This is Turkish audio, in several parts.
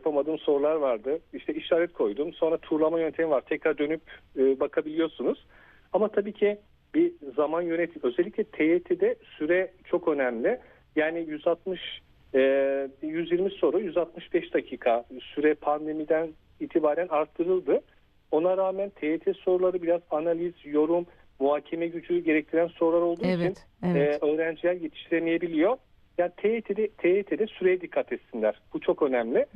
yapamadığım sorular vardı. İşte işaret koydum. Sonra turlama yöntemi var. Tekrar dönüp bakabiliyorsunuz. Ama tabii ki bir zaman yönetimi, özellikle TYT'de süre çok önemli. Yani 120 soru 165 dakika süre pandemiden itibaren arttırıldı. Ona rağmen TYT soruları biraz analiz, yorum, muhakeme gücü gerektiren sorular olduğu için öğrenciler yetiştiremeyebiliyor. Yani TYT'de süreye dikkat etsinler. Bu çok önemli.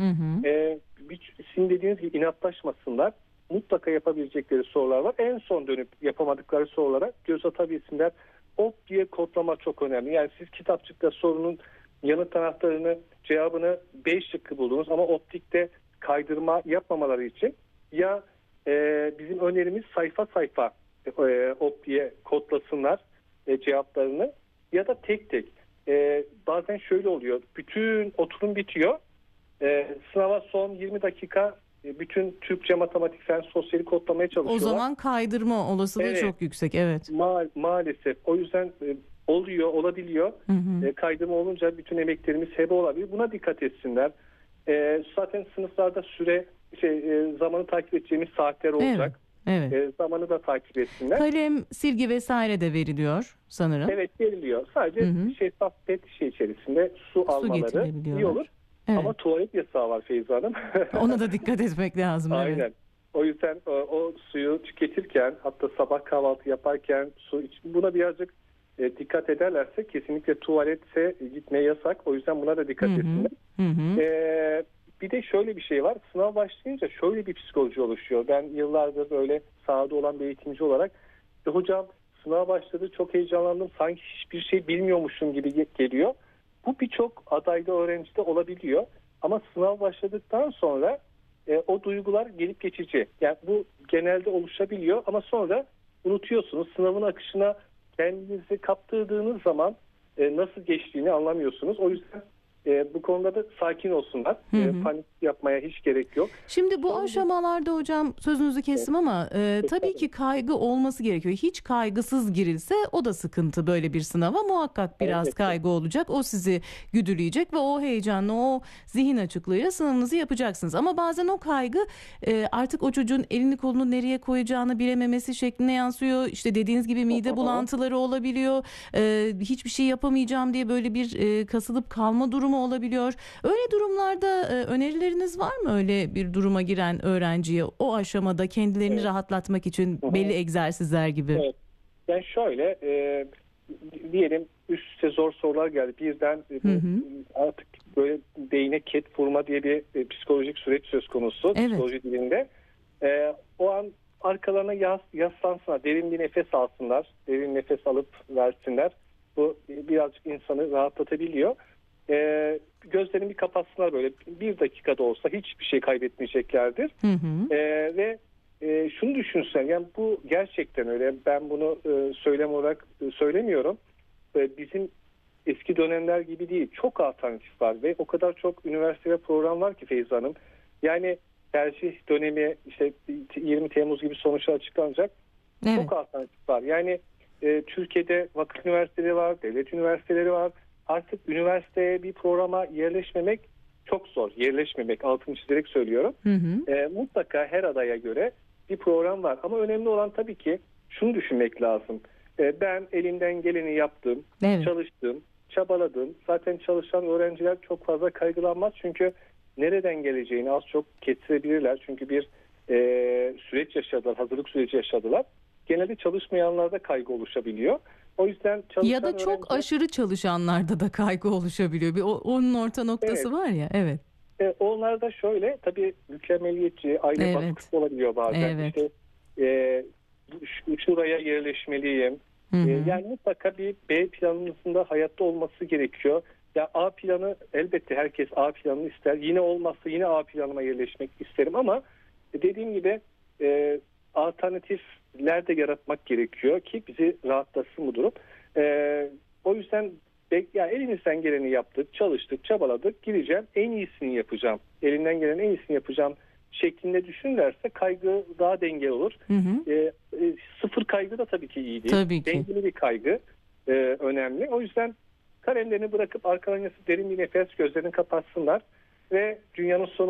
Sizin dediğiniz gibi inatlaşmasınlar. Mutlaka yapabilecekleri sorular var. En son dönüp yapamadıkları sorulara göz atabilsinler. Op diye kodlama çok önemli. Yani siz kitapçıkta sorunun yanıt anahtarını, cevabını 5 şıkkı buldunuz ama optikte kaydırma yapmamaları için ya bizim önerimiz sayfa sayfa op diye kodlasınlar cevaplarını ya da tek tek. Bazen şöyle oluyor. Bütün oturum bitiyor. Sınava son 20 dakika bütün Türkçe, matematik, fen, sosyali kodlamaya çalışıyorlar. O zaman kaydırma olasılığı çok yüksek. Evet. Maalesef. O yüzden olabiliyor. Kaydırma olunca bütün emeklerimiz hebe olabilir. Buna dikkat etsinler. Zaten sınıflarda zamanı takip edeceğimiz saatler olacak. Evet. Zamanı da takip etsinler. Kalem, silgi vesaire de veriliyor sanırım. Evet, veriliyor. Sadece şeffaf pet içerisinde su almaları iyi olur. Evet. Ama tuvalet yasağı var Feyza Hanım. Ona da dikkat etmek lazım. Aynen. Evet. O yüzden o suyu tüketirken, hatta sabah kahvaltı yaparken buna birazcık dikkat ederlerse kesinlikle tuvalete gitmeye yasak. O yüzden buna da dikkat etsinler. Bir de şöyle bir şey var. Sınav başlayınca şöyle bir psikoloji oluşuyor. Ben yıllardır böyle sahada olan bir eğitimci olarak hocam sınav başladı, çok heyecanlandım, sanki hiçbir şey bilmiyormuşum gibi geliyor. Bu birçok adayda, öğrencide olabiliyor. Ama sınav başladıktan sonra o duygular gelip geçici. Yani bu genelde oluşabiliyor ama sonra unutuyorsunuz. Sınavın akışına kendinizi kaptırdığınız zaman nasıl geçtiğini anlamıyorsunuz. O yüzden bu konuda da sakin olsunlar. Panik yapmaya hiç gerek yok. Şimdi bu aşamalarda hocam sözünüzü kestim ama tabii ki kaygı olması gerekiyor. Hiç kaygısız girilse o da sıkıntı böyle bir sınava. Muhakkak biraz kaygı olacak. O sizi güdüleyecek ve o heyecanla, o zihin açıklığıyla sınavınızı yapacaksınız. Ama bazen o kaygı artık o çocuğun elini kolunu nereye koyacağını bilememesi şekline yansıyor. İşte dediğiniz gibi mide bulantıları olabiliyor. Hiçbir şey yapamayacağım diye böyle bir kasılıp kalma durumu olabiliyor. Öyle durumlarda önerileriniz var mı, öyle bir duruma giren öğrenciye o aşamada kendilerini rahatlatmak için belli egzersizler gibi? Evet. Yani şöyle diyelim üst üste zor sorular geldi. Birden artık böyle beyne ket vurma diye bir psikolojik süreç söz konusu. Psikoloji dilinde. O an arkalarına yaslansınlar. Derin bir nefes alsınlar. Derin nefes alıp versinler. Bu birazcık insanı rahatlatabiliyor. Gözlerini bir kapatsınlar, böyle bir dakikada olsa hiçbir şey kaybetmeyeceklerdir. Ve şunu düşünsen, yani bu gerçekten öyle, ben bunu söylem olarak söylemiyorum. Bizim eski dönemler gibi değil, çok alternatif var ve o kadar çok üniversite ve program var ki Feyza Hanım. Yani tercih dönemi işte 20 Temmuz gibi sonuçlar açıklanacak. Çok alternatif var. Yani Türkiye'de vakıf üniversiteleri var, devlet üniversiteleri var. Artık üniversiteye, bir programa yerleşmemek çok zor. Yerleşmemek, altını çizerek söylüyorum. Mutlaka her adaya göre bir program var. Ama önemli olan tabii ki şunu düşünmek lazım. Ben elimden geleni yaptım, çalıştım, çabaladım. Zaten çalışan öğrenciler çok fazla kaygılanmaz. Çünkü nereden geleceğini az çok kestirebilirler. Çünkü bir süreç yaşadılar, hazırlık süreci yaşadılar. Genelde çalışmayanlarda kaygı oluşabiliyor. O yüzden ya da çok aşırı çalışanlarda da kaygı oluşabiliyor. Onun orta noktası var ya. Evet. Onlar da şöyle, tabii mükemmeliyetçi, aile baskısı olabiliyor bazen. İşte şuraya yerleşmeliyim. Yani mutlaka bir B planımızın da hayatta olması gerekiyor. Ya A planı, elbette herkes A planını ister. Yine olmazsa yine A planıma yerleşmek isterim ama dediğim gibi alternatifler de yaratmak gerekiyor ki bizi rahatlatsın bu durum. O yüzden yani elimizden geleni yaptık, çalıştık, çabaladık, gireceğim, en iyisini yapacağım. Elimden gelen en iyisini yapacağım şeklinde düşünürlerse kaygı daha dengeli olur. Sıfır kaygı da tabii ki iyi değil. Tabii ki. Dengeli bir kaygı önemli. O yüzden kalemlerini bırakıp arkalarına derin bir nefes, gözlerini kapatsınlar ve dünyanın sonu